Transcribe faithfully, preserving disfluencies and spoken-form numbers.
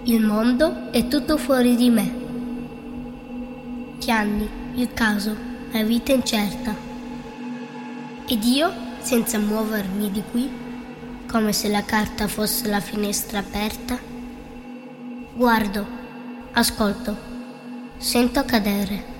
Il mondo è tutto fuori di me. Gli anni, il caso, la vita incerta. Ed io, senza muovermi di qui, come se la carta fosse la finestra aperta, guardo, ascolto, sento cadere.